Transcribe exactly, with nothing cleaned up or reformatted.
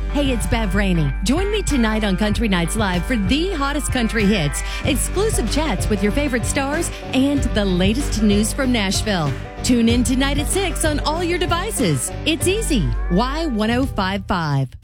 Hey, it's Bev Rainey. Join me tonight on Country Nights Live for the hottest country hits, exclusive chats with your favorite stars, and the latest news from Nashville. Tune in tonight at six on all your devices. It's easy. Y ten fifty-five.